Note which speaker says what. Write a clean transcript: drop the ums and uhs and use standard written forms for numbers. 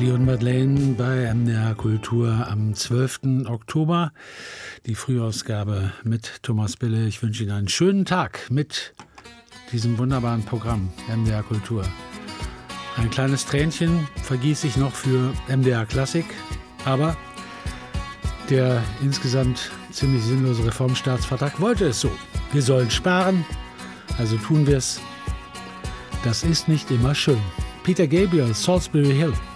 Speaker 1: Judy und Madeleine bei MDR Kultur am 12. Oktober. Die Frühausgabe mit Thomas Bille. Ich wünsche Ihnen einen schönen Tag mit diesem wunderbaren Programm MDR Kultur. Ein kleines Tränchen vergieße ich noch für MDR Klassik, aber der insgesamt ziemlich sinnlose Reformstaatsvertrag wollte es so. Wir sollen sparen, also tun wir es. Das ist nicht immer schön. Peter Gabriel, Salisbury Hill.